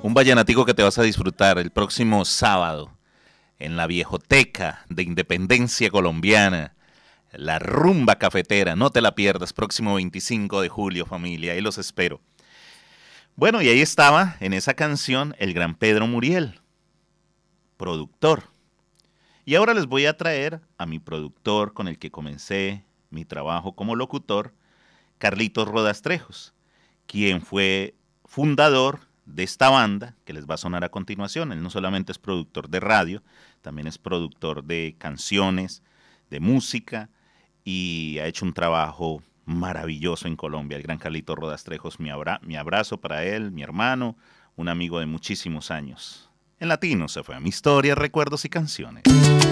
Un vallenatico que te vas a disfrutar el próximo sábado en la Viejoteca de Independencia Colombiana, la rumba cafetera. No te la pierdas, próximo 25 de julio, familia. Ahí los espero. Bueno, y ahí estaba en esa canción el gran Pedro Muriel, productor. Y ahora les voy a traer a mi productor con el que comencé mi trabajo como locutor, Carlitos Rodas Trejos, quien fue fundador de esta banda que les va a sonar a continuación. Él no solamente es productor de radio, también es productor de canciones, de música, y ha hecho un trabajo maravilloso en Colombia. El gran Carlitos Rodas Trejos, mi abrazo para él, mi hermano, un amigo de muchísimos años. En latino se fue a mi historia, recuerdos y canciones.